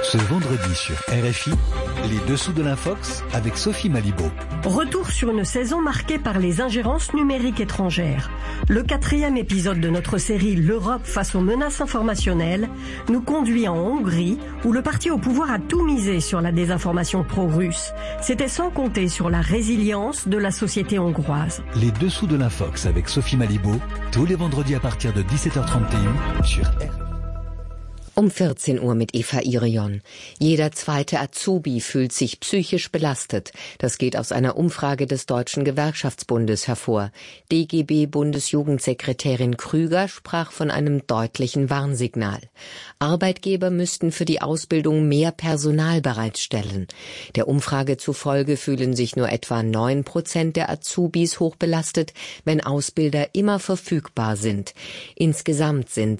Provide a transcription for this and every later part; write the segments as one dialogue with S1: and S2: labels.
S1: Ce vendredi sur RFI, les dessous de l'Infox avec Sophie Malibaud.
S2: Retour sur une saison marquée par les ingérences numériques étrangères. Le 4e épisode de notre série L'Europe face aux menaces informationnelles nous conduit en Hongrie où le parti au pouvoir a tout misé sur la désinformation pro-russe. C'était sans compter sur la résilience de la société hongroise.
S1: Les dessous de l'Infox avec Sophie Malibaud, tous les vendredis à partir de 17h31 sur RFI.
S3: Um 14 Uhr mit Eva Irion. Jeder zweite Azubi fühlt sich psychisch belastet. Das geht aus einer Umfrage des Deutschen Gewerkschaftsbundes hervor. DGB-Bundesjugendsekretärin Krüger sprach von einem deutlichen Warnsignal. Arbeitgeber müssten für die Ausbildung mehr Personal bereitstellen. Der Umfrage zufolge fühlen sich nur etwa 9% der Azubis hochbelastet, wenn Ausbilder immer verfügbar sind. Insgesamt sind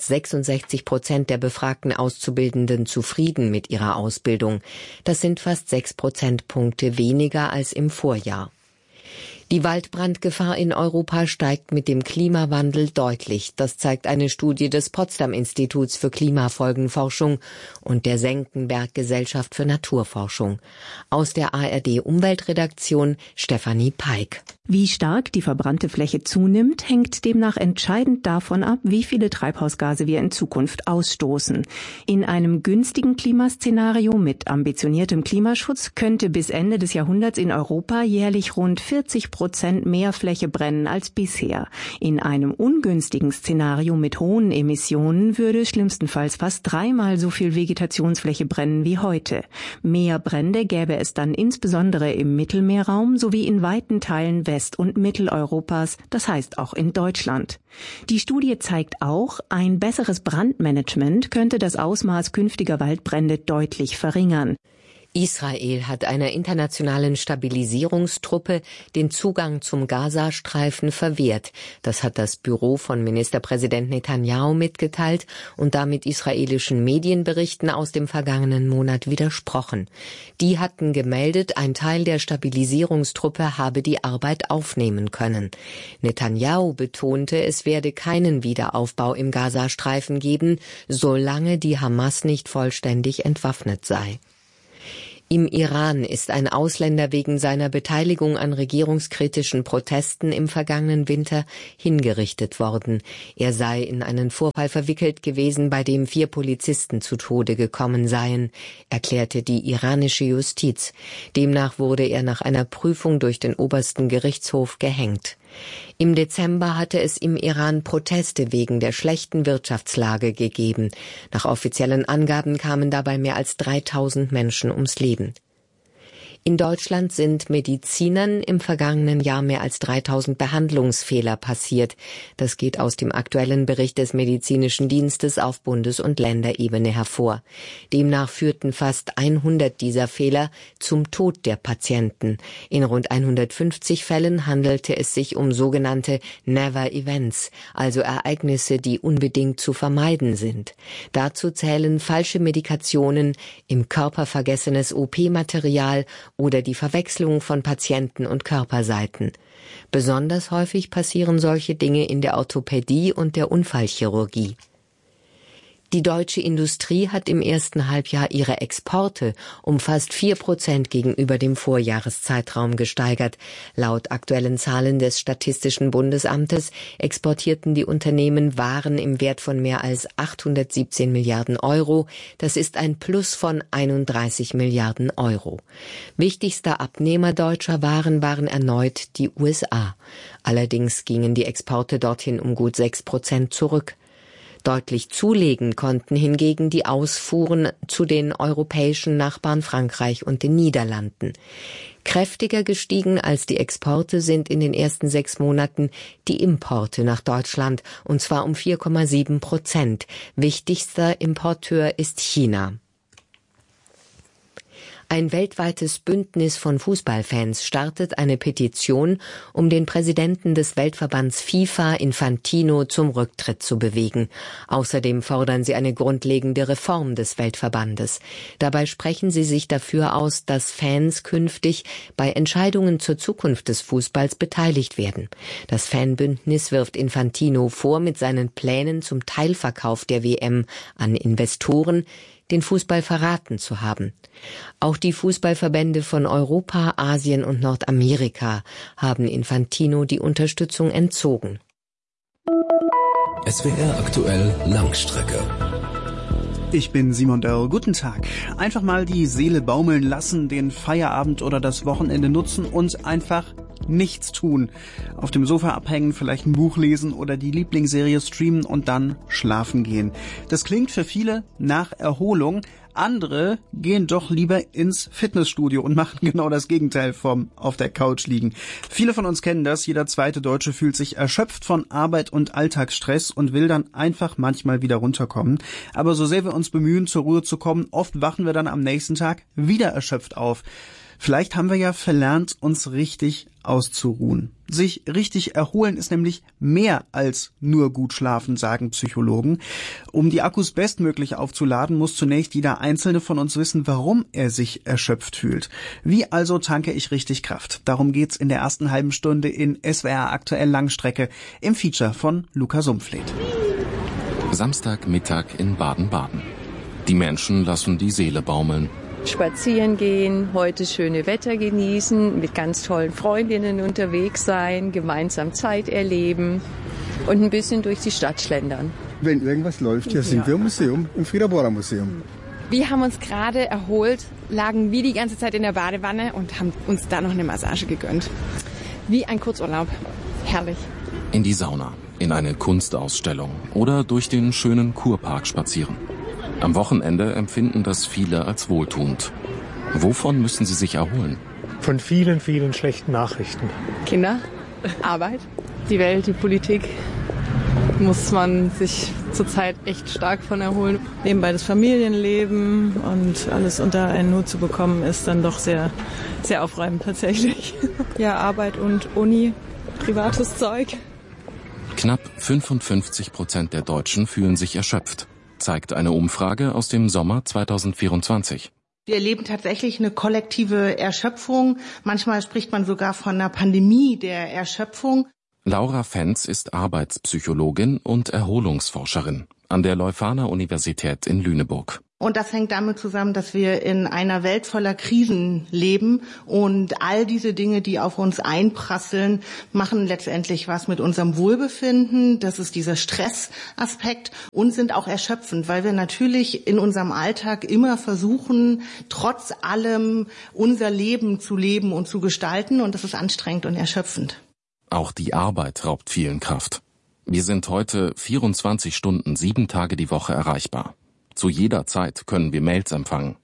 S3: 66% der befragten Auszubildenden zufrieden mit ihrer Ausbildung. Das sind fast 6 Prozentpunkte weniger als im Vorjahr. Die Waldbrandgefahr in Europa steigt mit dem Klimawandel deutlich. Das zeigt eine Studie des Potsdam-Instituts für Klimafolgenforschung und der Senckenberg-Gesellschaft für Naturforschung. Aus der ARD-Umweltredaktion Stefanie Peik.
S4: Wie stark die verbrannte Fläche zunimmt, hängt demnach entscheidend davon ab, wie viele Treibhausgase wir in Zukunft ausstoßen. In einem günstigen Klimaszenario mit ambitioniertem Klimaschutz könnte bis Ende des Jahrhunderts in Europa jährlich rund 40% mehr Fläche brennen als bisher. In einem ungünstigen Szenario mit hohen Emissionen würde schlimmstenfalls fast 3-mal so viel Vegetationsfläche brennen wie heute. Mehr Brände gäbe es dann insbesondere im Mittelmeerraum sowie in weiten Teilen West- und Mitteleuropas, das heißt auch in Deutschland. Die Studie zeigt auch, ein besseres Brandmanagement könnte das Ausmaß künftiger Waldbrände deutlich verringern.
S3: Israel hat einer internationalen Stabilisierungstruppe den Zugang zum Gazastreifen verwehrt. Das hat das Büro von Ministerpräsident Netanyahu mitgeteilt und damit israelischen Medienberichten aus dem vergangenen Monat widersprochen. Die hatten gemeldet, ein Teil der Stabilisierungstruppe habe die Arbeit aufnehmen können. Netanyahu betonte, es werde keinen Wiederaufbau im Gazastreifen geben, solange die Hamas nicht vollständig entwaffnet sei. Im Iran ist ein Ausländer wegen seiner Beteiligung an regierungskritischen Protesten im vergangenen Winter hingerichtet worden. Er sei in einen Vorfall verwickelt gewesen, bei dem 4 Polizisten zu Tode gekommen seien, erklärte die iranische Justiz. Demnach wurde er nach einer Prüfung durch den obersten Gerichtshof gehängt. Im Dezember hatte es im Iran Proteste wegen der schlechten Wirtschaftslage gegeben. Nach offiziellen Angaben kamen dabei mehr als 3000 Menschen ums Leben. In Deutschland sind Medizinern im vergangenen Jahr mehr als 3000 Behandlungsfehler passiert. Das geht aus dem aktuellen Bericht des Medizinischen Dienstes auf Bundes- und Länderebene hervor. Demnach führten fast 100 dieser Fehler zum Tod der Patienten. In rund 150 Fällen handelte es sich um sogenannte Never Events, also Ereignisse, die unbedingt zu vermeiden sind. Dazu zählen falsche Medikationen, im Körper vergessenes OP-Material oder die Verwechslung von Patienten- und Körperseiten. Besonders häufig passieren solche Dinge in der Orthopädie und der Unfallchirurgie. Die deutsche Industrie hat im ersten Halbjahr ihre Exporte um fast 4% gegenüber dem Vorjahreszeitraum gesteigert. Laut aktuellen Zahlen des Statistischen Bundesamtes exportierten die Unternehmen Waren im Wert von mehr als 817 Milliarden Euro. Das ist ein Plus von 31 Milliarden Euro. Wichtigster Abnehmer deutscher Waren waren erneut die USA. Allerdings gingen die Exporte dorthin um gut 6% zurück. Deutlich zulegen konnten hingegen die Ausfuhren zu den europäischen Nachbarn Frankreich und den Niederlanden. Kräftiger gestiegen als die Exporte sind in den ersten 6 Monaten die Importe nach Deutschland, und zwar um 4,7%. Wichtigster Importeur ist China. Ein weltweites Bündnis von Fußballfans startet eine Petition, um den Präsidenten des Weltverbands FIFA, Infantino, zum Rücktritt zu bewegen. Außerdem fordern sie eine grundlegende Reform des Weltverbandes. Dabei sprechen sie sich dafür aus, dass Fans künftig bei Entscheidungen zur Zukunft des Fußballs beteiligt werden. Das Fanbündnis wirft Infantino vor, mit seinen Plänen zum Teilverkauf der WM an Investoren den Fußball verraten zu haben. Auch die Fußballverbände von Europa, Asien und Nordamerika haben Infantino die Unterstützung entzogen.
S1: SWR aktuell Langstrecke.
S5: Ich bin Simon Dörr. Guten Tag. Einfach mal die Seele baumeln lassen, den Feierabend oder das Wochenende nutzen und einfach nichts tun. Auf dem Sofa abhängen, vielleicht ein Buch lesen oder die Lieblingsserie streamen und dann schlafen gehen. Das klingt für viele nach Erholung. Andere gehen doch lieber ins Fitnessstudio und machen genau das Gegenteil vom auf der Couch liegen. Viele von uns kennen das. Jeder zweite Deutsche fühlt sich erschöpft von Arbeit und Alltagsstress und will dann einfach manchmal wieder runterkommen. Aber so sehr wir uns bemühen, zur Ruhe zu kommen, oft wachen wir dann am nächsten Tag wieder erschöpft auf. Vielleicht haben wir ja verlernt, uns richtig auszuruhen. Sich richtig erholen ist nämlich mehr als nur gut schlafen, sagen Psychologen. Um die Akkus bestmöglich aufzuladen, muss zunächst jeder Einzelne von uns wissen, warum er sich erschöpft fühlt. Wie also tanke ich richtig Kraft? Darum geht's in der ersten halben Stunde in SWR aktuell Langstrecke im Feature von Luca Sumpfleth.
S6: Samstagmittag in Baden-Baden. Die Menschen lassen die Seele baumeln.
S7: Spazieren gehen, heute schöne Wetter genießen, mit ganz tollen Freundinnen unterwegs sein, gemeinsam Zeit erleben und ein bisschen durch die Stadt schlendern.
S8: Wenn irgendwas läuft, hier sind wir im Museum, im Frieder-Bohrer Museum.
S9: Wir haben uns gerade erholt, lagen wie die ganze Zeit in der Badewanne und haben uns da noch eine Massage gegönnt. Wie ein Kurzurlaub. Herrlich.
S6: In die Sauna, in eine Kunstausstellung oder durch den schönen Kurpark spazieren. Am Wochenende empfinden das viele als wohltuend. Wovon müssen sie sich erholen?
S10: Von vielen, vielen schlechten Nachrichten.
S9: Kinder, Arbeit, die Welt, die Politik. Muss man sich zurzeit echt stark von erholen.
S11: Nebenbei das Familienleben und alles unter einen Hut zu bekommen, ist dann doch sehr, sehr aufreibend tatsächlich. Ja, Arbeit und Uni, privates Zeug.
S6: Knapp 55% der Deutschen fühlen sich erschöpft, zeigt eine Umfrage aus dem Sommer 2024.
S12: Wir erleben tatsächlich eine kollektive Erschöpfung. Manchmal spricht man sogar von einer Pandemie der Erschöpfung.
S6: Laura Fenz ist Arbeitspsychologin und Erholungsforscherin an der Leuphana-Universität in Lüneburg.
S12: Und das hängt damit zusammen, dass wir in einer Welt voller Krisen leben und all diese Dinge, die auf uns einprasseln, machen letztendlich was mit unserem Wohlbefinden. Das ist dieser Stressaspekt und sind auch erschöpfend, weil wir natürlich in unserem Alltag immer versuchen, trotz allem unser Leben zu leben und zu gestalten, und das ist anstrengend und erschöpfend.
S6: Auch die Arbeit raubt vielen Kraft. Wir sind heute 24 Stunden, 7 Tage die Woche erreichbar. Zu jeder Zeit können wir Mails empfangen.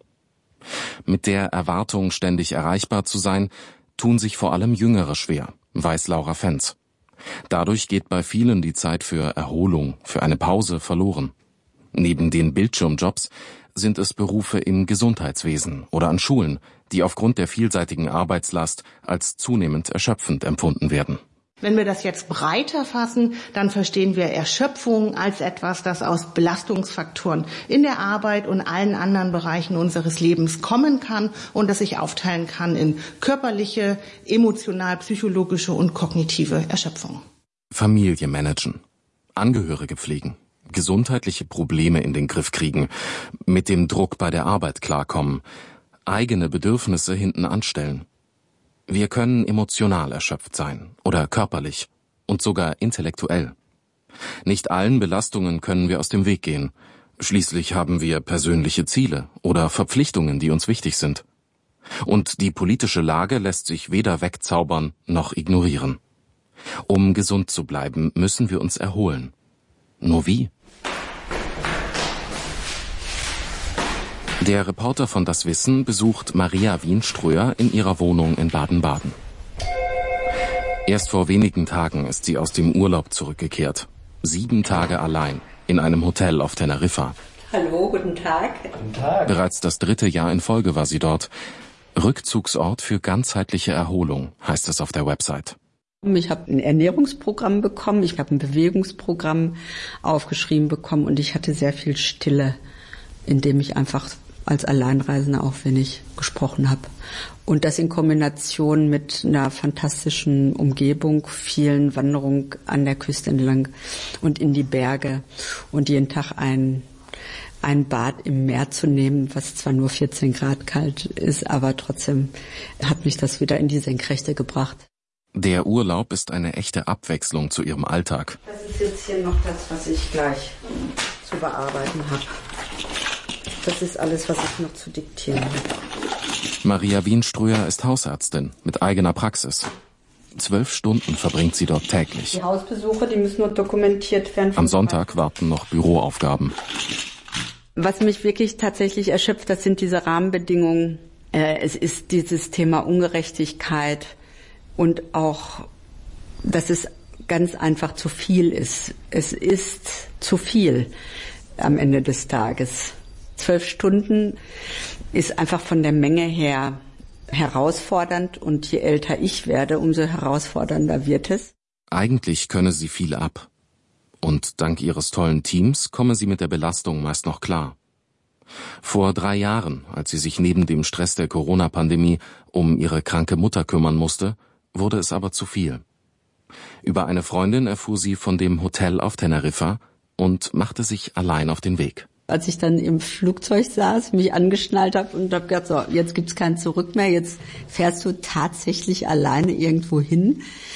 S6: Mit der Erwartung, ständig erreichbar zu sein, tun sich vor allem Jüngere schwer, weiß Laura Fenz. Dadurch geht bei vielen die Zeit für Erholung, für eine Pause verloren. Neben den Bildschirmjobs sind es Berufe im Gesundheitswesen oder an Schulen, die aufgrund der vielseitigen Arbeitslast als zunehmend erschöpfend empfunden werden.
S12: Wenn wir das jetzt breiter fassen, dann verstehen wir Erschöpfung als etwas, das aus Belastungsfaktoren in der Arbeit und allen anderen Bereichen unseres Lebens kommen kann und das sich aufteilen kann in körperliche, emotional, psychologische und kognitive Erschöpfung.
S6: Familie managen, Angehörige pflegen, gesundheitliche Probleme in den Griff kriegen, mit dem Druck bei der Arbeit klarkommen, eigene Bedürfnisse hinten anstellen. Wir können emotional erschöpft sein oder körperlich und sogar intellektuell. Nicht allen Belastungen können wir aus dem Weg gehen. Schließlich haben wir persönliche Ziele oder Verpflichtungen, die uns wichtig sind. Und die politische Lage lässt sich weder wegzaubern noch ignorieren. Um gesund zu bleiben, müssen wir uns erholen. Nur wie? Der Reporter von Das Wissen besucht Maria Wienströer in ihrer Wohnung in Baden-Baden. Erst vor wenigen Tagen ist sie aus dem Urlaub zurückgekehrt. 7 Tage allein in einem Hotel auf Teneriffa.
S13: Hallo, guten Tag.
S6: Guten Tag. Bereits das 3. Jahr in Folge war sie dort. Rückzugsort für ganzheitliche Erholung, heißt es auf der Website.
S13: Ich habe ein Ernährungsprogramm bekommen, ich habe ein Bewegungsprogramm aufgeschrieben bekommen und ich hatte sehr viel Stille, indem ich einfach als Alleinreisender auch wenig gesprochen habe. Und das in Kombination mit einer fantastischen Umgebung, vielen Wanderungen an der Küste entlang und in die Berge und jeden Tag ein ein Bad im Meer zu nehmen, was zwar nur 14 Grad kalt ist, aber trotzdem hat mich das wieder in die Senkrechte gebracht.
S6: Der Urlaub ist eine echte Abwechslung zu ihrem Alltag.
S13: Das ist jetzt hier noch das, was ich gleich zu bearbeiten habe. Das ist alles, was ich noch zu diktieren habe.
S6: Maria Wienströer ist Hausärztin mit eigener Praxis. 12 Stunden verbringt sie dort täglich.
S13: Die Hausbesuche, die müssen nur dokumentiert werden.
S6: Am Sonntag warten noch Büroaufgaben.
S13: Was mich wirklich tatsächlich erschöpft, das sind diese Rahmenbedingungen. Es ist dieses Thema Ungerechtigkeit und auch, dass es ganz einfach zu viel ist. Es ist zu viel am Ende des Tages. 12 Stunden ist einfach von der Menge her herausfordernd und je älter ich werde, umso herausfordernder wird es.
S6: Eigentlich könne sie viel ab. Und dank ihres tollen Teams komme sie mit der Belastung meist noch klar. Vor 3 Jahren, als sie sich neben dem Stress der Corona-Pandemie um ihre kranke Mutter kümmern musste, wurde es aber zu viel. Über eine Freundin erfuhr sie von dem Hotel auf Teneriffa und machte sich allein auf den Weg.
S13: Als ich dann im Flugzeug saß, mich angeschnallt habe und habe gedacht, so, jetzt gibt's kein Zurück mehr, jetzt fährst du tatsächlich alleine irgendwo hin.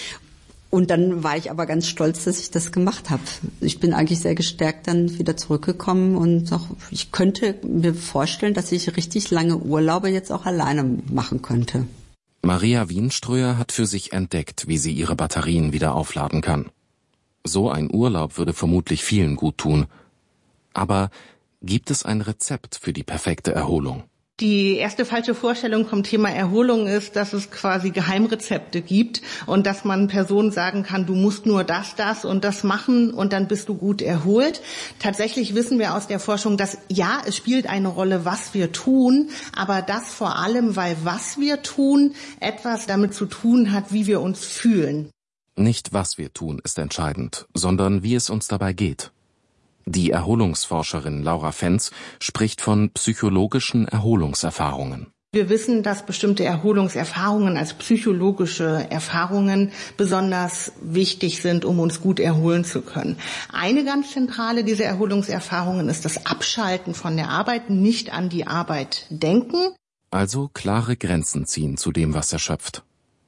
S13: Und dann war ich aber ganz stolz, dass ich das gemacht habe. Ich bin eigentlich sehr gestärkt dann wieder zurückgekommen und auch, ich könnte mir vorstellen, dass ich richtig lange Urlaube jetzt auch alleine machen könnte.
S6: Maria Wienströer hat für sich entdeckt, wie sie ihre Batterien wieder aufladen kann. So ein Urlaub würde vermutlich vielen gut tun. Aber gibt es ein Rezept für die perfekte Erholung?
S12: Die erste falsche Vorstellung vom Thema Erholung ist, dass es quasi Geheimrezepte gibt und dass man Personen sagen kann, du musst nur das und das machen und dann bist du gut erholt. Tatsächlich wissen wir aus der Forschung, dass ja, es spielt eine Rolle, was wir tun, aber das vor allem, weil was wir tun, etwas damit zu tun hat, wie wir uns fühlen.
S6: Nicht was wir tun ist entscheidend, sondern wie es uns dabei geht. Die Erholungsforscherin Laura Fenz spricht von psychologischen Erholungserfahrungen.
S12: Wir wissen, dass bestimmte Erholungserfahrungen als psychologische Erfahrungen besonders wichtig sind, um uns gut erholen zu können. Eine ganz zentrale dieser Erholungserfahrungen ist das Abschalten von der Arbeit, nicht an die Arbeit denken.
S6: Also klare Grenzen ziehen zu dem, was erschöpft.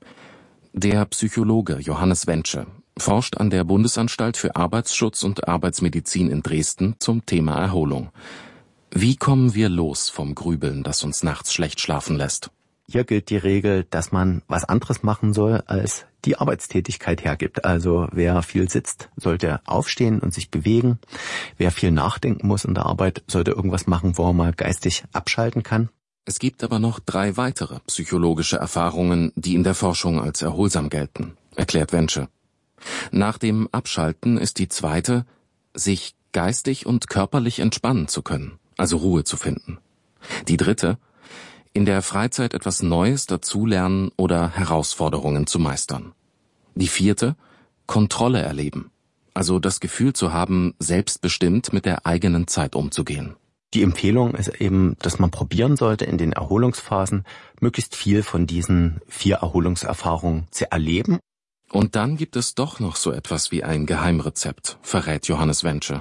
S6: Der Psychologe Johannes Wensche forscht an der Bundesanstalt für Arbeitsschutz und Arbeitsmedizin in Dresden zum Thema Erholung. Wie kommen wir los vom Grübeln, das uns nachts schlecht schlafen lässt?
S14: Hier gilt die Regel, dass man was anderes machen soll, als die Arbeitstätigkeit hergibt. Also wer viel sitzt, sollte aufstehen und sich bewegen. Wer viel nachdenken muss in der Arbeit, sollte irgendwas machen, wo er mal geistig abschalten kann.
S6: Es gibt aber noch 3 weitere psychologische Erfahrungen, die in der Forschung als erholsam gelten, erklärt Wensche. Nach dem Abschalten ist die zweite, sich geistig und körperlich entspannen zu können, also Ruhe zu finden. Die dritte, in der Freizeit etwas Neues dazulernen oder Herausforderungen zu meistern. Die vierte, Kontrolle erleben, also das Gefühl zu haben, selbstbestimmt mit der eigenen Zeit umzugehen.
S14: Die Empfehlung ist eben, dass man probieren sollte, in den Erholungsphasen möglichst viel von diesen 4 Erholungserfahrungen zu erleben.
S6: Und dann gibt es doch noch so etwas wie ein Geheimrezept, verrät Johannes Wensche.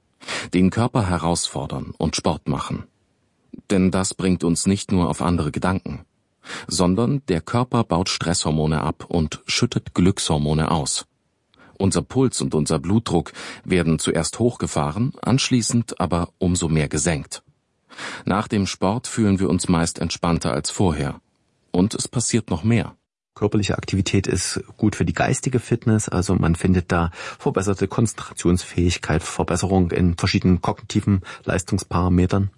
S6: Den Körper herausfordern und Sport machen. Denn das bringt uns nicht nur auf andere Gedanken, sondern der Körper baut Stresshormone ab und schüttet Glückshormone aus. Unser Puls und unser Blutdruck werden zuerst hochgefahren, anschließend aber umso mehr gesenkt. Nach dem Sport fühlen wir uns meist entspannter als vorher. Und es passiert noch mehr.
S14: Körperliche Aktivität ist gut für die geistige Fitness, also man findet da verbesserte Konzentrationsfähigkeit, Verbesserung in verschiedenen kognitiven Leistungsparametern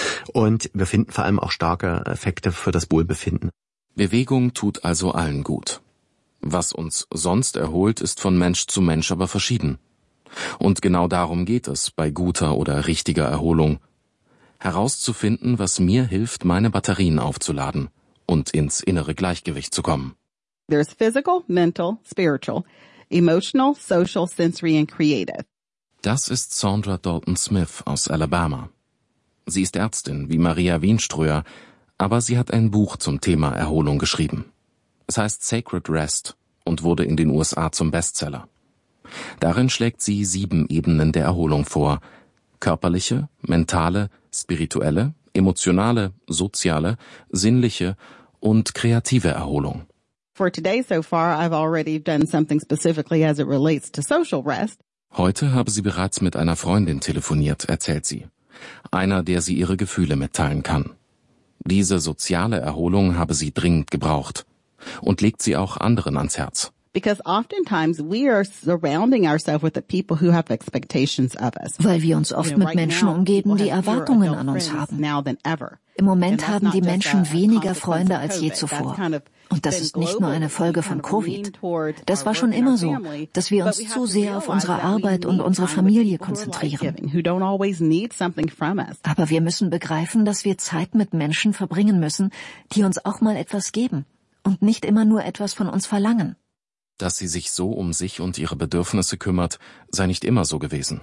S14: und wir finden vor allem auch starke Effekte für das Wohlbefinden.
S6: Bewegung tut also allen gut. Was uns sonst erholt, ist von Mensch zu Mensch aber verschieden. Und genau darum geht es bei guter oder richtiger Erholung. Herauszufinden, was mir hilft, meine Batterien aufzuladen und ins innere Gleichgewicht zu kommen.
S15: There's physical, mental, spiritual, emotional, social, sensory and creative.
S6: Das ist Saundra Dalton Smith aus Alabama. Sie ist Ärztin wie Maria Wienströer, aber sie hat ein Buch zum Thema Erholung geschrieben. Es heißt Sacred Rest und wurde in den USA zum Bestseller. Darin schlägt sie 7 Ebenen der Erholung vor. körperliche, mentale, spirituelle, emotionale, soziale, sinnliche und kreative Erholung.
S15: For today so far, I've already done something specifically as it relates to social rest.
S6: Heute habe sie bereits mit einer Freundin telefoniert, erzählt sie. Einer, der sie ihre Gefühle mitteilen kann. Diese soziale Erholung habe sie dringend gebraucht und legt sie auch anderen ans Herz.
S15: Because oftentimes we are surrounding ourselves with the people who have expectations of us.
S16: Weil wir uns oft mit Menschen umgeben, die Erwartungen an uns haben. Im Moment haben die Menschen weniger Freunde als je zuvor. Und das ist nicht nur eine Folge von Covid. Das war schon immer so, dass wir uns zu sehr auf unsere Arbeit und unsere Familie konzentrieren. Aber wir müssen begreifen, dass wir Zeit mit Menschen verbringen müssen, die uns auch mal etwas geben und nicht immer nur etwas von uns verlangen.
S6: Dass sie sich so um sich und ihre Bedürfnisse kümmert, sei nicht immer so gewesen.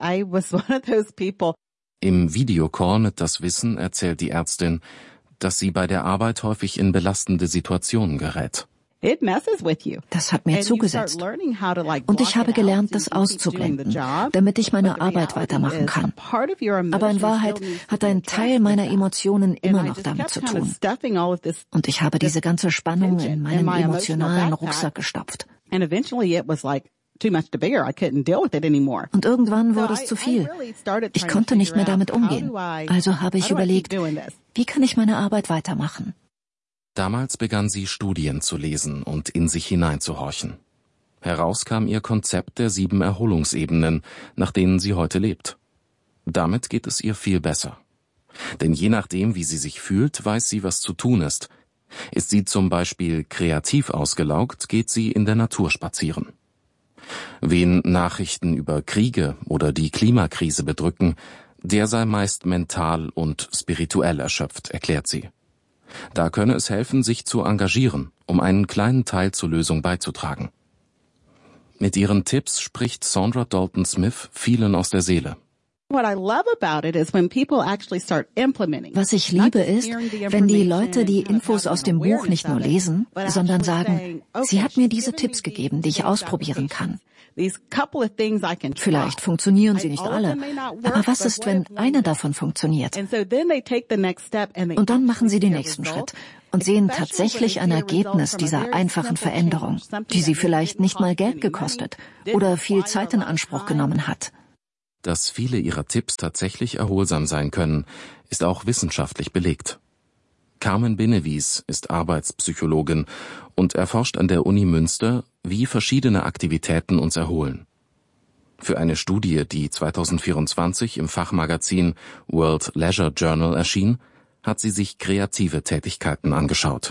S6: Im Videocall mit Das Wissen erzählt die Ärztin, dass sie bei der Arbeit häufig in belastende Situationen gerät.
S16: Das hat mir zugesetzt. Und ich habe gelernt, das auszublenden, damit ich meine Arbeit weitermachen kann. Aber in Wahrheit hat ein Teil meiner Emotionen immer noch damit zu tun. Und ich habe diese ganze Spannung in meinen emotionalen Rucksack gestopft. Und irgendwann wurde es zu viel. Ich konnte nicht mehr damit umgehen. Also habe ich überlegt, wie kann ich meine Arbeit weitermachen?
S6: Damals begann sie, Studien zu lesen und in sich hineinzuhorchen. Heraus kam ihr Konzept der 7 Erholungsebenen, nach denen sie heute lebt. Damit geht es ihr viel besser. Denn je nachdem, wie sie sich fühlt, weiß sie, was zu tun ist. Ist sie zum Beispiel kreativ ausgelaugt, geht sie in der Natur spazieren. Wen Nachrichten über Kriege oder die Klimakrise bedrücken, der sei meist mental und spirituell erschöpft, erklärt sie. Da könne es helfen, sich zu engagieren, um einen kleinen Teil zur Lösung beizutragen. Mit ihren Tipps spricht Saundra Dalton Smith vielen aus der Seele.
S16: Was ich liebe ist, wenn die Leute die Infos aus dem Buch nicht nur lesen, sondern sagen, sie hat mir diese Tipps gegeben, die ich ausprobieren kann. Vielleicht funktionieren sie nicht alle, aber was ist, wenn einer davon funktioniert? Und dann machen sie den nächsten Schritt und sehen tatsächlich ein Ergebnis dieser einfachen Veränderung, die sie vielleicht nicht mal Geld gekostet oder viel Zeit in Anspruch genommen hat.
S6: Dass viele ihrer Tipps tatsächlich erholsam sein können, ist auch wissenschaftlich belegt. Carmen Benevies ist Arbeitspsychologin und erforscht an der Uni Münster, wie verschiedene Aktivitäten uns erholen. Für eine Studie, die 2024 im Fachmagazin World Leisure Journal erschien, hat sie sich kreative Tätigkeiten angeschaut.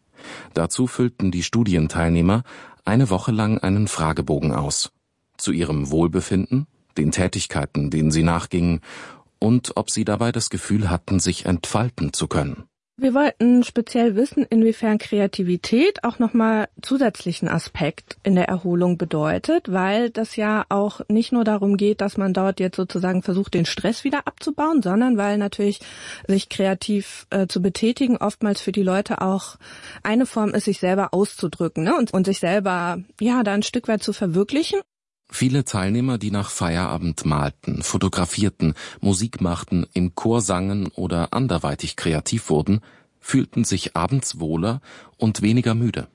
S6: Dazu füllten die Studienteilnehmer eine Woche lang einen Fragebogen aus. Zu ihrem Wohlbefinden, den Tätigkeiten, denen sie nachgingen, und ob sie dabei das Gefühl hatten, sich entfalten zu können.
S17: Wir wollten speziell wissen, inwiefern Kreativität auch nochmal zusätzlichen Aspekt in der Erholung bedeutet, weil das ja auch nicht nur darum geht, dass man dort jetzt sozusagen versucht, den Stress wieder abzubauen, sondern weil natürlich sich kreativ zu betätigen oftmals für die Leute auch eine Form ist, sich selber auszudrücken, ne? und sich selber da ein Stück weit zu verwirklichen.
S6: Viele Teilnehmer, die nach Feierabend malten, fotografierten, Musik machten, im Chor sangen oder anderweitig kreativ wurden, fühlten sich abends wohler und weniger müde.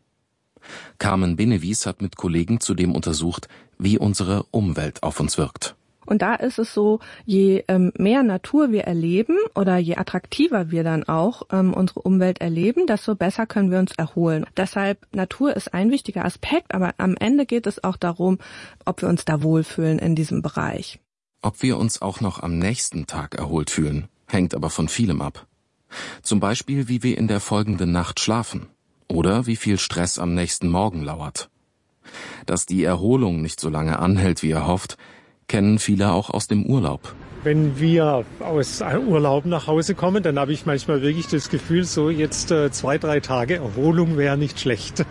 S6: Carmen Benevies hat mit Kollegen zudem untersucht, wie unsere Umwelt auf uns wirkt.
S17: Und da ist es so, je mehr Natur wir erleben oder je attraktiver wir dann auch unsere Umwelt erleben, desto besser können wir uns erholen. Deshalb, Natur ist ein wichtiger Aspekt, aber am Ende geht es auch darum, ob wir uns da wohlfühlen in diesem Bereich.
S6: Ob wir uns auch noch am nächsten Tag erholt fühlen, hängt aber von vielem ab. Zum Beispiel, wie wir in der folgenden Nacht schlafen oder wie viel Stress am nächsten Morgen lauert. Dass die Erholung nicht so lange anhält, wie erhofft, kennen viele auch aus dem Urlaub.
S10: Wenn wir aus Urlaub nach Hause kommen, dann habe ich manchmal wirklich das Gefühl, so jetzt 2-3 Tage Erholung wäre nicht schlecht.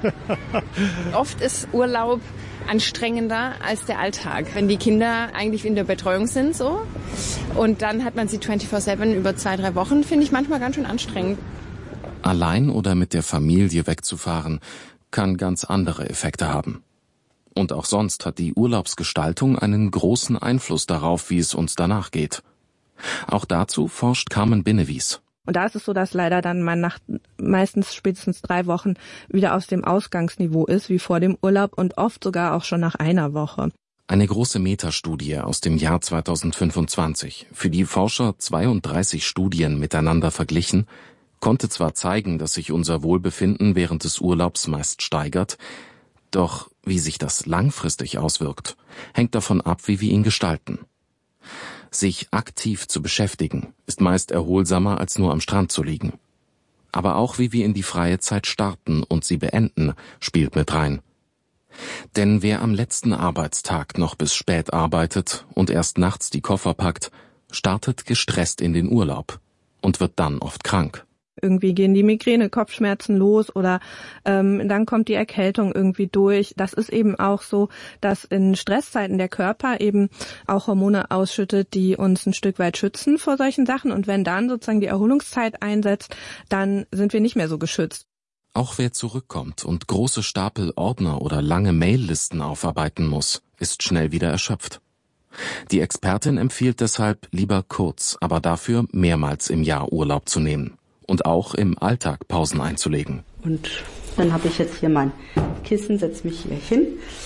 S9: Oft ist Urlaub anstrengender als der Alltag, wenn die Kinder eigentlich in der Betreuung sind so. Und dann hat man sie 24/7 über 2-3 Wochen, finde ich manchmal ganz schön anstrengend.
S6: Allein oder mit der Familie wegzufahren, kann ganz andere Effekte haben. Und auch sonst hat die Urlaubsgestaltung einen großen Einfluss darauf, wie es uns danach geht. Auch dazu forscht Carmen Binnewies.
S17: Und da ist es so, dass leider dann man nach meistens spätestens 3 Wochen wieder aus dem Ausgangsniveau ist, wie vor dem Urlaub und oft sogar auch schon nach einer Woche.
S6: Eine große Metastudie aus dem Jahr 2025, für die Forscher 32 Studien miteinander verglichen, konnte zwar zeigen, dass sich unser Wohlbefinden während des Urlaubs meist steigert, doch wie sich das langfristig auswirkt, hängt davon ab, wie wir ihn gestalten. Sich aktiv zu beschäftigen, ist meist erholsamer, als nur am Strand zu liegen. Aber auch wie wir in die freie Zeit starten und sie beenden, spielt mit rein. Denn wer am letzten Arbeitstag noch bis spät arbeitet und erst nachts die Koffer packt, startet gestresst in den Urlaub und wird dann oft krank.
S17: Irgendwie gehen die Migräne, Kopfschmerzen los oder dann kommt die Erkältung irgendwie durch. Das ist eben auch so, dass in Stresszeiten der Körper eben auch Hormone ausschüttet, die uns ein Stück weit schützen vor solchen Sachen. Und wenn dann sozusagen die Erholungszeit einsetzt, dann sind wir nicht mehr so geschützt.
S6: Auch wer zurückkommt und große Stapel Ordner oder lange Maillisten aufarbeiten muss, ist schnell wieder erschöpft. Die Expertin empfiehlt deshalb, lieber kurz, aber dafür mehrmals im Jahr Urlaub zu nehmen. Und auch im Alltag Pausen einzulegen.
S13: Und dann habe ich jetzt hier mein Kissen, setze mich hier hin,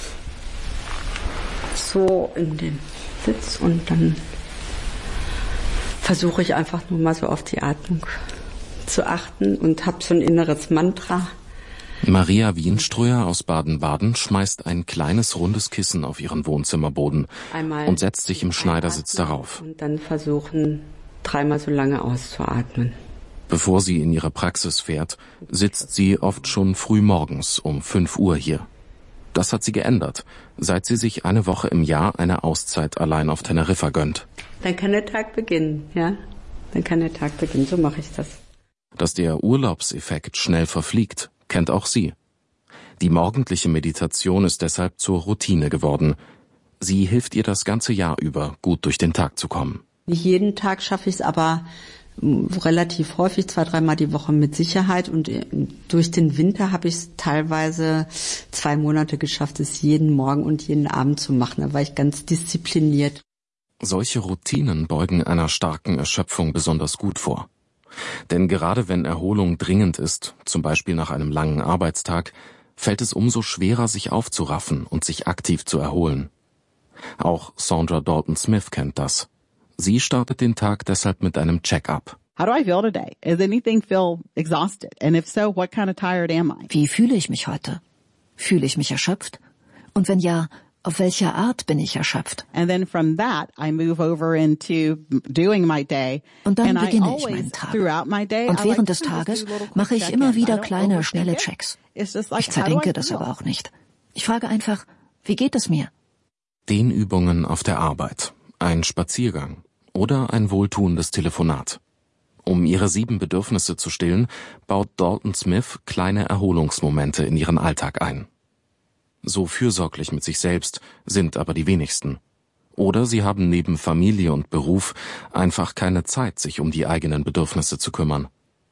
S13: so in den Sitz und dann versuche ich einfach nur mal so auf die Atmung zu achten und habe so ein inneres Mantra.
S6: Maria Wienströer aus Baden-Baden schmeißt ein kleines rundes Kissen auf ihren Wohnzimmerboden und setzt sich im Schneidersitz darauf.
S13: Und dann versuchen 3-mal so lange auszuatmen.
S6: Bevor sie in ihre Praxis fährt, sitzt sie oft schon früh morgens um 5 Uhr hier. Das hat sie geändert, seit sie sich eine Woche im Jahr eine Auszeit allein auf Teneriffa gönnt.
S13: Dann kann der Tag beginnen, ja? Dann kann der Tag beginnen, so mache ich das.
S6: Dass der Urlaubseffekt schnell verfliegt, kennt auch sie. Die morgendliche Meditation ist deshalb zur Routine geworden. Sie hilft ihr das ganze Jahr über, gut durch den Tag zu kommen.
S13: Nicht jeden Tag schaffe ich es, aber relativ häufig, 2-3 Mal die Woche mit Sicherheit. Und durch den Winter habe ich es teilweise 2 Monate geschafft, es jeden Morgen und jeden Abend zu machen. Da war ich ganz diszipliniert.
S6: Solche Routinen beugen einer starken Erschöpfung besonders gut vor. Denn gerade wenn Erholung dringend ist, zum Beispiel nach einem langen Arbeitstag, fällt es umso schwerer, sich aufzuraffen und sich aktiv zu erholen. Auch Sandra Dalton-Smith kennt das. Sie startet den Tag deshalb mit einem Check-up.
S15: How do I feel today? Does anything feel exhausted? And if so, what kind of tired am I?
S16: Wie fühle ich mich heute? Fühle ich mich erschöpft? Und wenn ja, auf welche Art bin ich erschöpft?
S15: And then from that, I move over into doing my day.
S16: Und dann beginne ich meinen Tag. Und während des Tages mache ich immer wieder kleine, schnelle Checks. Ich zerdenke das aber auch nicht. Ich frage einfach, wie geht es mir?
S6: Dehnübungen auf der Arbeit, ein Spaziergang oder ein wohltuendes Telefonat. Um ihre 7 Bedürfnisse zu stillen, baut Dalton-Smith kleine Erholungsmomente in ihren Alltag ein. So fürsorglich mit sich selbst sind aber die wenigsten. Oder sie haben neben Familie und Beruf einfach keine Zeit, sich um die eigenen Bedürfnisse zu kümmern.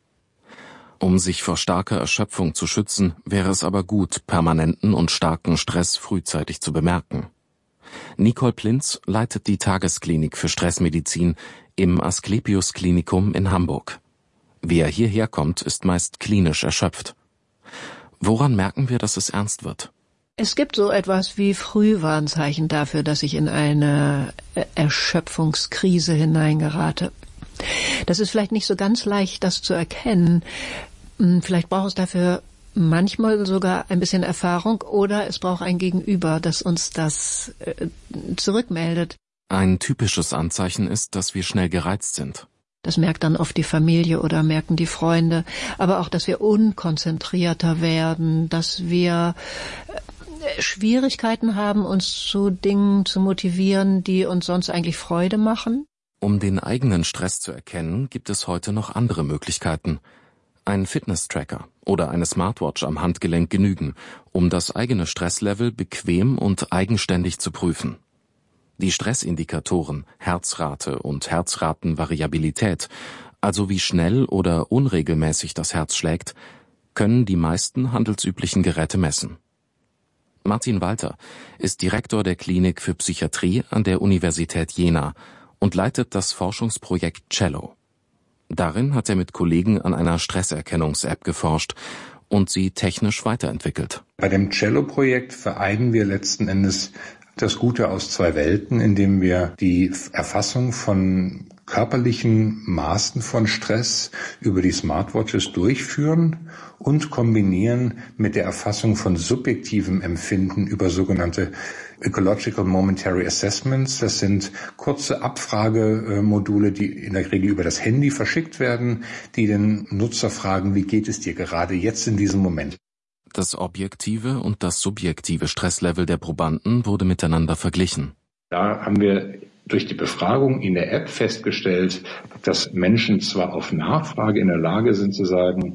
S6: Um sich vor starker Erschöpfung zu schützen, wäre es aber gut, permanenten und starken Stress frühzeitig zu bemerken. Nicole Plinz leitet die Tagesklinik für Stressmedizin im Asklepios Klinikum in Hamburg. Wer hierher kommt, ist meist klinisch erschöpft. Woran merken wir, dass es ernst wird?
S18: Es gibt so etwas wie Frühwarnzeichen dafür, dass ich in eine Erschöpfungskrise hineingerate. Das ist vielleicht nicht so ganz leicht, das zu erkennen. Vielleicht braucht es dafür manchmal sogar ein bisschen Erfahrung oder es braucht ein Gegenüber, das uns das zurückmeldet.
S6: Ein typisches Anzeichen ist, dass wir schnell gereizt sind.
S18: Das merkt dann oft die Familie oder merken die Freunde, aber auch, dass wir unkonzentrierter werden, dass wir Schwierigkeiten haben, uns zu Dingen zu motivieren, die uns sonst eigentlich Freude machen.
S6: Um den eigenen Stress zu erkennen, gibt es heute noch andere Möglichkeiten. Ein Fitness-Tracker oder eine Smartwatch am Handgelenk genügen, um das eigene Stresslevel bequem und eigenständig zu prüfen. Die Stressindikatoren Herzrate und Herzratenvariabilität, also wie schnell oder unregelmäßig das Herz schlägt, können die meisten handelsüblichen Geräte messen. Martin Walter ist Direktor der Klinik für Psychiatrie an der Universität Jena und leitet das Forschungsprojekt Cello. Darin hat er mit Kollegen an einer Stresserkennungs-App geforscht und sie technisch weiterentwickelt.
S19: Bei dem Cello-Projekt vereinen wir letzten Endes das Gute aus zwei Welten, indem wir die Erfassung von körperlichen Maßen von Stress über die Smartwatches durchführen und kombinieren mit der Erfassung von subjektivem Empfinden über sogenannte Ecological Momentary Assessments. Das sind kurze Abfragemodule, die in der Regel über das Handy verschickt werden, die den Nutzer fragen, wie geht es dir gerade jetzt in diesem Moment?
S6: Das objektive und das subjektive Stresslevel der Probanden wurde miteinander verglichen.
S19: Da haben wir durch die Befragung in der App festgestellt, dass Menschen zwar auf Nachfrage in der Lage sind zu sagen,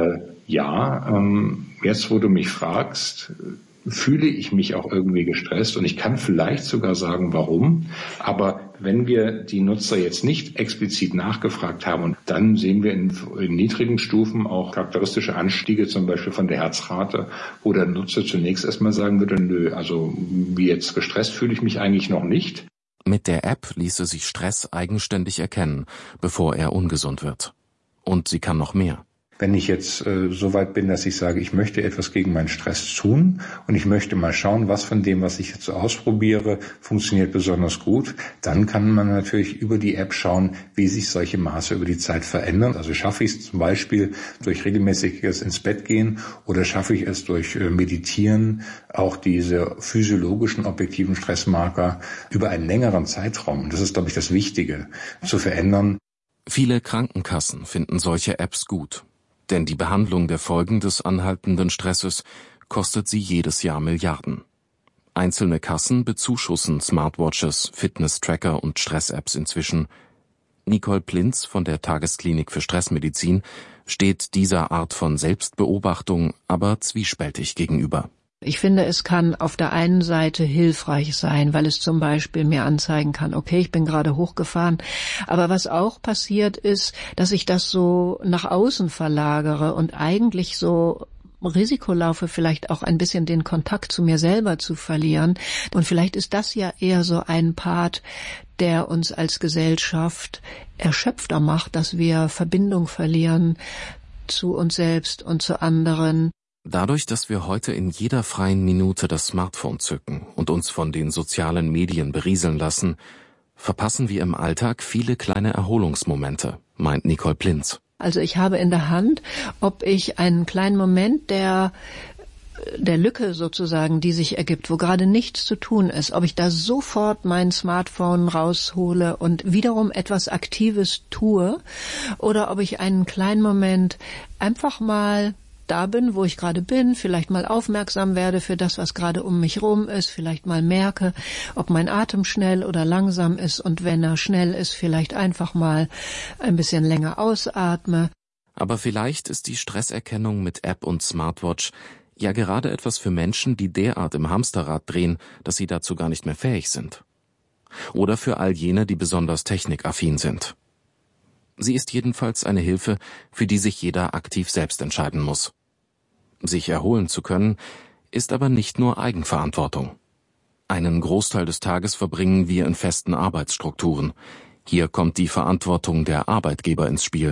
S19: jetzt wo du mich fragst, fühle ich mich auch irgendwie gestresst und ich kann vielleicht sogar sagen, warum. Aber wenn wir die Nutzer jetzt nicht explizit nachgefragt haben, und dann sehen wir in niedrigen Stufen auch charakteristische Anstiege, zum Beispiel von der Herzrate, wo der Nutzer zunächst erstmal sagen würde, nö, also wie jetzt gestresst fühle ich mich eigentlich noch nicht.
S6: Mit der App ließe sich Stress eigenständig erkennen, bevor er ungesund wird. Und sie kann noch mehr.
S19: Wenn ich jetzt so weit bin, dass ich sage, ich möchte etwas gegen meinen Stress tun und ich möchte mal schauen, was von dem, was ich jetzt so ausprobiere, funktioniert besonders gut, dann kann man natürlich über die App schauen, wie sich solche Maße über die Zeit verändern. Also schaffe ich es zum Beispiel durch regelmäßiges ins Bett gehen oder schaffe ich es durch Meditieren, auch diese physiologischen, objektiven Stressmarker über einen längeren Zeitraum, und das ist, glaube ich, das Wichtige, zu verändern.
S6: Viele Krankenkassen finden solche Apps gut. Denn die Behandlung der Folgen des anhaltenden Stresses kostet sie jedes Jahr Milliarden. Einzelne Kassen bezuschussen Smartwatches, Fitness-Tracker und Stress-Apps inzwischen. Nicole Plinz von der Tagesklinik für Stressmedizin steht dieser Art von Selbstbeobachtung aber zwiespältig gegenüber.
S18: Ich finde, es kann auf der einen Seite hilfreich sein, weil es zum Beispiel mir anzeigen kann, okay, ich bin gerade hochgefahren. Aber was auch passiert ist, dass ich das so nach außen verlagere und eigentlich so Risiko laufe, vielleicht auch ein bisschen den Kontakt zu mir selber zu verlieren. Und vielleicht ist das ja eher so ein Part, der uns als Gesellschaft erschöpfter macht, dass wir Verbindung verlieren zu uns selbst und zu anderen.
S6: Dadurch, dass wir heute in jeder freien Minute das Smartphone zücken und uns von den sozialen Medien berieseln lassen, verpassen wir im Alltag viele kleine Erholungsmomente, meint Nicole Plinz.
S18: Also ich habe in der Hand, ob ich einen kleinen Moment der Lücke sozusagen, die sich ergibt, wo gerade nichts zu tun ist, ob ich da sofort mein Smartphone raushole und wiederum etwas Aktives tue oder ob ich einen kleinen Moment einfach mal da bin, wo ich gerade bin, vielleicht mal aufmerksam werde für das, was gerade um mich rum ist, vielleicht mal merke, ob mein Atem schnell oder langsam ist und wenn er schnell ist, vielleicht einfach mal ein bisschen länger ausatme.
S6: Aber vielleicht ist die Stresserkennung mit App und Smartwatch ja gerade etwas für Menschen, die derart im Hamsterrad drehen, dass sie dazu gar nicht mehr fähig sind. Oder für all jene, die besonders technikaffin sind. Sie ist jedenfalls eine Hilfe, für die sich jeder aktiv selbst entscheiden muss. Sich erholen zu können, ist aber nicht nur Eigenverantwortung. Einen Großteil des Tages verbringen wir in festen Arbeitsstrukturen. Hier kommt die Verantwortung der Arbeitgeber ins Spiel.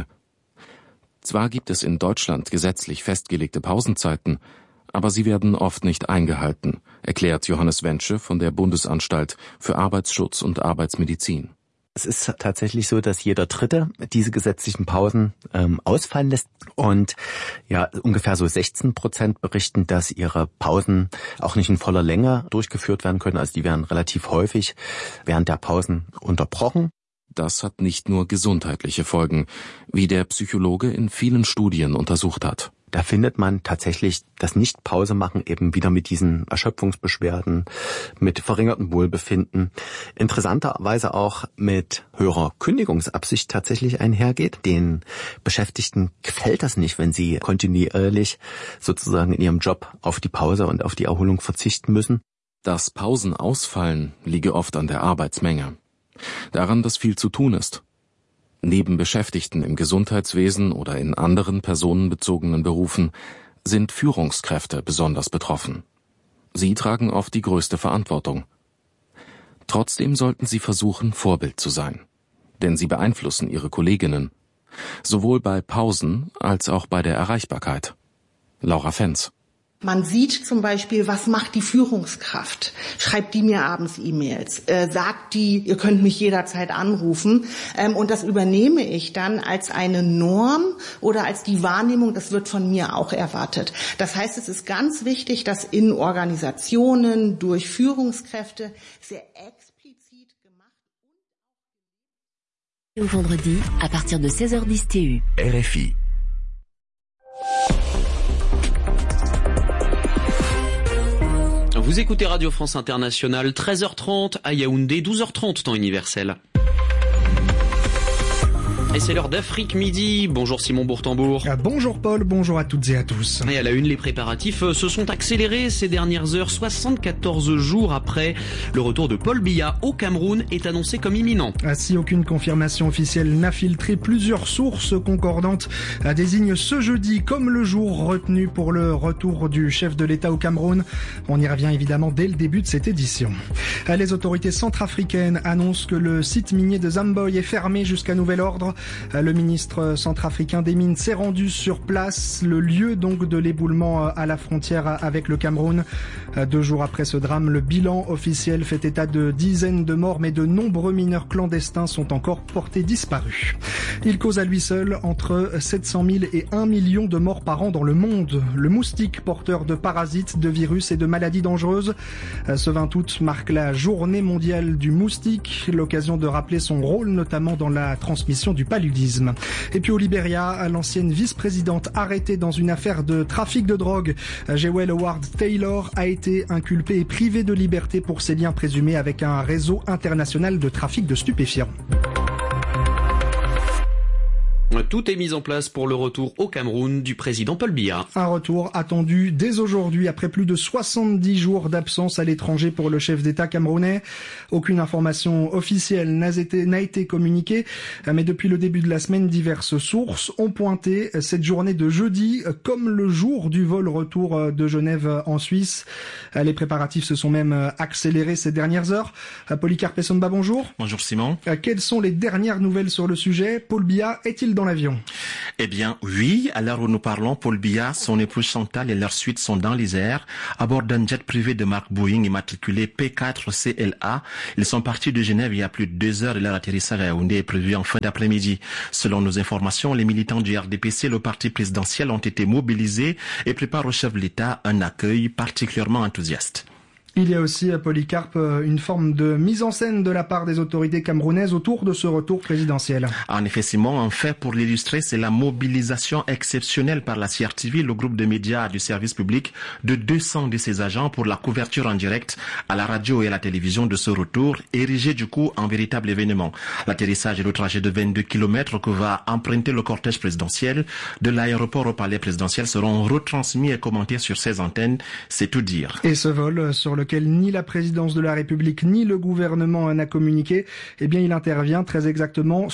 S6: Zwar gibt es in Deutschland gesetzlich festgelegte Pausenzeiten, aber sie werden oft nicht eingehalten, erklärt Johannes Wensche von der Bundesanstalt für Arbeitsschutz und Arbeitsmedizin.
S14: Es ist tatsächlich so, dass jeder Dritte diese gesetzlichen Pausen ausfallen lässt und ja ungefähr so 16% berichten, dass ihre Pausen auch nicht in voller Länge durchgeführt werden können. Also die werden relativ häufig während der Pausen unterbrochen.
S6: Das hat nicht nur gesundheitliche Folgen, wie der Psychologe in vielen Studien untersucht hat.
S14: Da findet man tatsächlich das Nicht-Pause-Machen eben wieder mit diesen Erschöpfungsbeschwerden, mit verringertem Wohlbefinden, interessanterweise auch mit höherer Kündigungsabsicht tatsächlich einhergeht. Den Beschäftigten gefällt das nicht, wenn sie kontinuierlich sozusagen in ihrem Job auf die Pause und auf die Erholung verzichten müssen.
S6: Dass Pausen ausfallen, liege oft an der Arbeitsmenge. Daran, dass viel zu tun ist. Neben Beschäftigten im Gesundheitswesen oder in anderen personenbezogenen Berufen sind Führungskräfte besonders betroffen. Sie tragen oft die größte Verantwortung. Trotzdem sollten sie versuchen, Vorbild zu sein. Denn sie beeinflussen ihre Kolleginnen. Sowohl bei Pausen als auch bei der Erreichbarkeit. Laura Fenz.
S12: Man sieht zum Beispiel, was macht die Führungskraft? Schreibt die mir abends E-Mails? Sagt die, ihr könnt mich jederzeit anrufen? Und das übernehme ich dann als eine Norm oder als die Wahrnehmung, das wird von mir auch erwartet. Das heißt, es ist ganz wichtig, dass in Organisationen durch Führungskräfte sehr explizit gemacht
S20: wird. Vendredi, à partir de 16h10 TU.
S1: RFI.
S21: Vous écoutez Radio France Internationale, 13h30 à Yaoundé, 12h30 temps universel. Et c'est l'heure d'Afrique Midi. Bonjour Simon Bourtambour.
S22: Bonjour Paul, bonjour à toutes et à tous.
S21: Et à la une, les préparatifs se sont accélérés ces dernières heures. 74 jours après, le retour de Paul Biya au Cameroun est annoncé comme imminent.
S22: Si aucune confirmation officielle n'a filtré, plusieurs sources concordantes désignent ce jeudi comme le jour retenu pour le retour du chef de l'État au Cameroun. On y revient évidemment dès le début de cette édition. Les autorités centrafricaines annoncent que le site minier de Zamboy est fermé jusqu'à nouvel ordre. Le ministre centrafricain des Mines s'est rendu sur place, le lieu donc de l'éboulement à la frontière avec le Cameroun. 2 jours après ce drame, le bilan officiel fait état de dizaines de morts, mais de nombreux mineurs clandestins sont encore portés disparus. Il cause à lui seul entre 700 000 et 1 million de morts par an dans le monde. Le moustique, porteur de parasites, de virus et de maladies dangereuses. Ce 20 août marque la journée mondiale du moustique, l'occasion de rappeler son rôle notamment dans la transmission du paludisme. Et puis au Libéria, l'ancienne vice-présidente arrêtée dans une affaire de trafic de drogue, Jewel Howard Taylor, a été inculpée et privée de liberté pour ses liens présumés avec un réseau international de trafic de stupéfiants.
S21: Tout est mis en place pour le retour au Cameroun du président Paul Biya.
S22: Un retour attendu dès aujourd'hui après plus de 70 jours d'absence à l'étranger pour le chef d'État camerounais. Aucune information officielle n'a été communiquée, mais depuis le début de la semaine, diverses sources ont pointé cette journée de jeudi comme le jour du vol retour de Genève en Suisse. Les préparatifs se sont même accélérés ces dernières heures. Polycarpe Essomba, bonjour.
S23: Bonjour Simon.
S22: Quelles sont les dernières nouvelles sur le sujet? Paul Biya est-il dans l'avion?
S23: Eh bien, oui. À l'heure où nous parlons, Paul Biya, son épouse Chantal et leur suite sont dans les airs, à bord d'un jet privé de marque Boeing immatriculé P4CLA. Ils sont partis de Genève il y a plus de 2 heures et leur atterrissage à Yaoundé est prévu en fin d'après-midi. Selon nos informations, les militants du RDPC, le parti présidentiel, ont été mobilisés et préparent au chef de l'État un accueil particulièrement enthousiaste.
S22: Il y a aussi, Polycarpe, une forme de mise en scène de la part des autorités camerounaises autour de ce retour présidentiel.
S23: En effet, Simon, en fait, pour l'illustrer, c'est la mobilisation exceptionnelle par la CRTV, le groupe de médias du service public, de 200 de ses agents pour la couverture en direct à la radio et à la télévision de ce retour, érigé du coup en véritable événement. L'atterrissage et le trajet de 22 km que va emprunter le cortège présidentiel de l'aéroport au palais présidentiel seront retransmis et commentés sur ces antennes, c'est tout dire.
S22: Et ce vol sur lequel ni la présidence de la République ni le gouvernement n'a communiqué, eh bien il intervient très exactement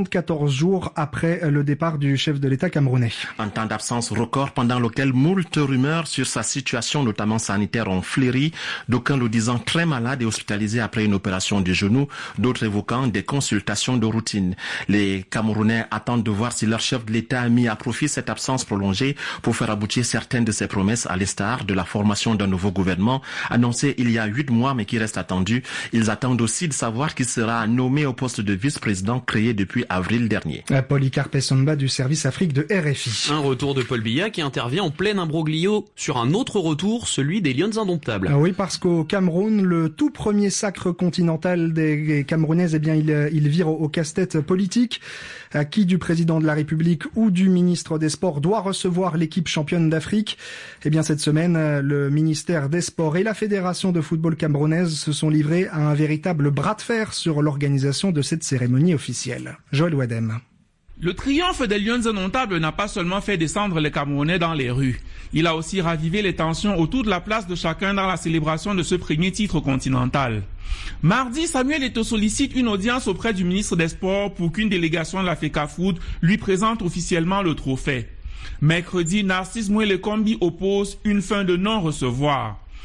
S22: 74 jours après le départ du chef de l'État camerounais.
S23: Un temps d'absence record pendant lequel moult rumeurs sur sa situation, notamment sanitaire, ont fleuri, d'aucuns le disant très malade et hospitalisé après une opération du genou, d'autres évoquant des consultations de routine. Les Camerounais attendent de voir si leur chef de l'État a mis à profit cette absence prolongée pour faire aboutir certaines de ses promesses, à l'instar de la formation d'un nouveau gouvernement annoncé il y a 8 mois mais qui reste attendu. Ils attendent aussi de savoir qui sera nommé au poste de vice-président créé depuis avril dernier.
S22: Polycarpe Essomba du service Afrique de RFI.
S21: Un retour de Paul Biya qui intervient en plein imbroglio sur un autre retour, celui des Lions Indomptables.
S22: Oui, parce qu'au Cameroun, le tout premier sacre continental des Camerounaises, eh bien, il vire au casse-tête politique. Qui du président de la République ou du ministre des Sports doit recevoir l'équipe championne d'Afrique? Eh bien, cette semaine, le ministère des Sports et la Fédération de football camerounaise se sont livrés à un véritable bras de fer sur l'organisation de cette cérémonie officielle. Joël Wadem.
S24: Le triomphe des Lions Indomptables n'a pas seulement fait descendre les Camerounais dans les rues. Il a aussi ravivé les tensions autour de la place de chacun dans la célébration de ce premier titre continental. Mardi, Samuel Eto'o sollicite une audience auprès du ministre des Sports pour qu'une délégation de la FECAFOOT lui présente officiellement le trophée. Mercredi, Narcisse Mouele Kombi oppose une fin de non-recevoir.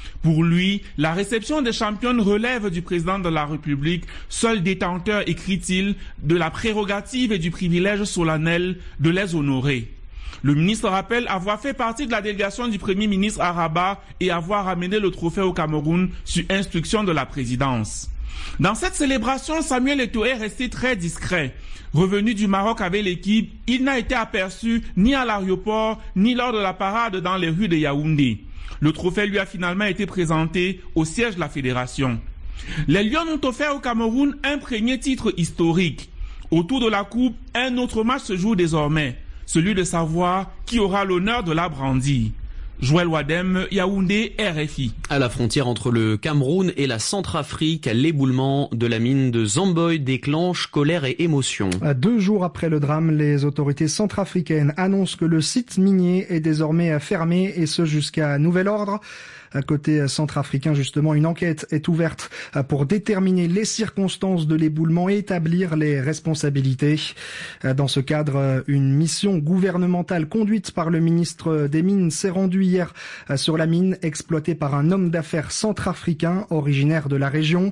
S24: Pour lui, la réception des championnes relève du président de la République, seul détenteur, écrit-il, de la prérogative et du privilège solennel de les honorer. Le ministre rappelle avoir fait partie de la délégation du Premier ministre à Rabat et avoir amené le trophée au Cameroun sur instruction de la présidence. Dans cette célébration, Samuel Eto'o est resté très discret. Revenu du Maroc avec l'équipe, il n'a été aperçu ni à l'aéroport, ni lors de la parade dans les rues de Yaoundé. Le trophée lui a finalement été présenté au siège de la fédération. Les Lions ont offert au Cameroun un premier titre historique. Autour de la coupe, un autre match se joue désormais, celui de savoir qui aura l'honneur de la brandir. Joël Wadem, Yaoundé, RFI.
S21: À la frontière entre le Cameroun et la Centrafrique, l'éboulement de la mine de Zamboy déclenche colère et émotion.
S22: 2 jours après le drame, les autorités centrafricaines annoncent que le site minier est désormais fermé et ce jusqu'à nouvel ordre. Côté centrafricain, justement, une enquête est ouverte pour déterminer les circonstances de l'éboulement et établir les responsabilités. Dans ce cadre, une mission gouvernementale conduite par le ministre des Mines s'est rendue hier sur la mine exploitée par un homme d'affaires centrafricain originaire de la région.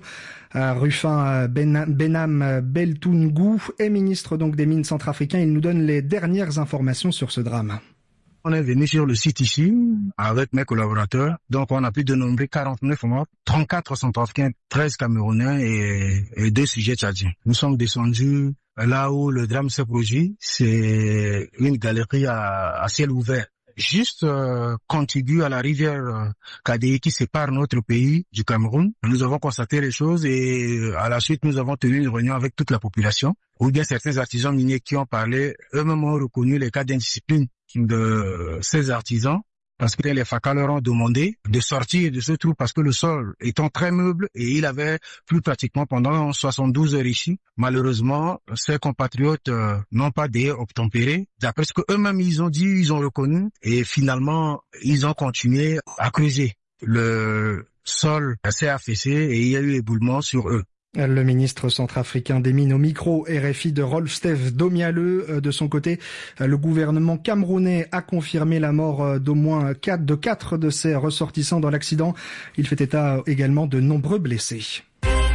S22: Rufin Benam Beltoungou est ministre donc des Mines centrafricains. Il nous donne les dernières informations sur ce drame.
S2: On est venu sur le site ici avec mes collaborateurs. Donc on a pu dénombrer 49 morts, 34 centrafricains, 13 Camerounais et 2 sujets tchadiens. Nous sommes descendus là où le drame s'est produit. C'est une galerie à ciel ouvert. Juste contigu à la rivière Kadéi qui sépare notre pays du Cameroun. Nous avons constaté les choses et à la suite nous avons tenu une réunion avec toute la population. Ou bien certains artisans miniers qui ont parlé, eux-mêmes ont reconnu les cas d'indiscipline de ces artisans parce que les FACA leur ont demandé de sortir de ce trou parce que le sol étant très meuble et il avait plu pratiquement pendant 72 heures ici. Malheureusement, ces compatriotes n'ont pas obtempéré. D'après ce qu'eux-mêmes ils ont dit, ils ont reconnu et finalement ils ont continué à creuser. Le sol s'est affaissé et il y a eu éboulement sur eux.
S22: Le ministre centrafricain des Mines au micro RFI de Rolf-Stef Domialeux. De son côté, le gouvernement camerounais a confirmé la mort d'au moins 4 de ses ressortissants dans l'accident. Il fait état également de nombreux blessés.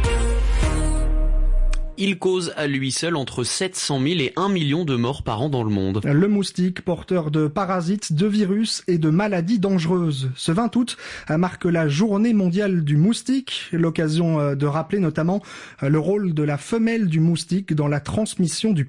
S21: Il cause à lui seul entre 700 000 et 1 million de morts par an dans le monde.
S22: Le moustique, porteur de parasites, de virus et de maladies dangereuses. Ce 20 août marque la journée mondiale du moustique, l'occasion de rappeler notamment le rôle de la femelle du moustique dans la transmission du